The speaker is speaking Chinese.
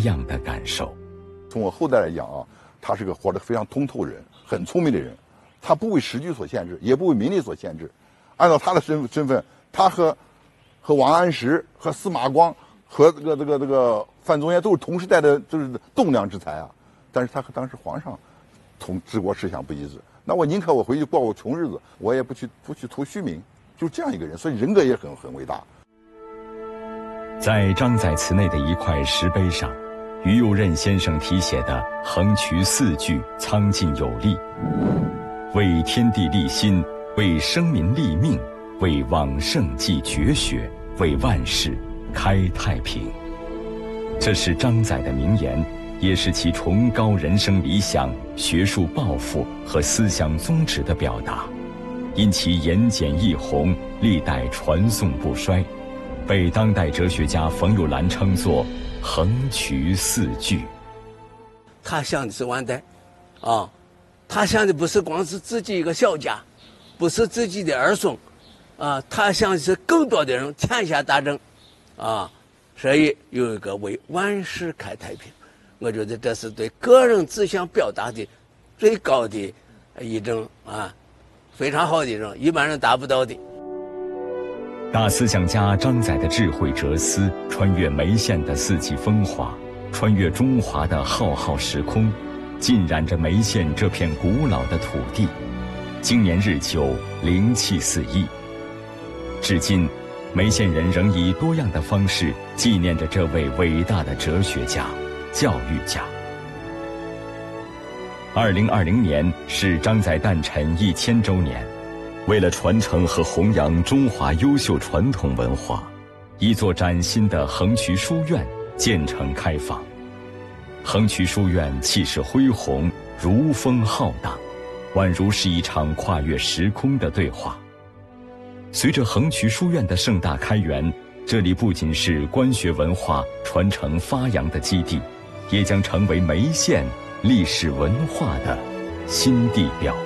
样的感受。 从我后代来讲啊，他是个活得非常通透人，很聪明的人，他不为时局所限制，也不为名利所限制。按照他的身份，他和王安石、和司马光、和这个范仲淹都是同时代的，就是栋梁之才啊。但是他和当时皇上治国事项不一致，那我宁可我回去过我穷日子，我也不去图虚名，就这样一个人，所以人格也很伟大。 在张载祠内的一块石碑上，于右任先生题写的横渠4句苍劲有力：为天地立心，为生民立命，为往圣继绝学，为万世开太平。这是张载的名言，也是其崇高人生理想、学术抱负和思想宗旨的表达，因其言简意弘，历代传颂不衰，被当代哲学家冯友兰称作横渠4句。 他想的是万代啊，他想的不是光是自己一个小家，不是自己的儿孙啊，他想的是更多的人，天下大正啊，所以有一个为万世开太平。我觉得这是对个人志向表达的最高的一种非常好的一种，一般人达不到的。 大思想家张载的智慧哲思，穿越眉县的四季风华，穿越中华的浩浩时空，浸染着眉县这片古老的土地，经年日久，灵气四溢。至今，眉县人仍以多样的方式纪念着这位伟大的哲学家、教育家。2020年是张载诞辰1000周年。为了传承和弘扬中华优秀传统文化，一座崭新的横渠书院建成开放。横渠书院气势恢宏，如风浩荡，宛如是一场跨越时空的对话。随着横渠书院的盛大开园，这里不仅是官学文化传承发扬的基地，也将成为眉县历史文化的新地标。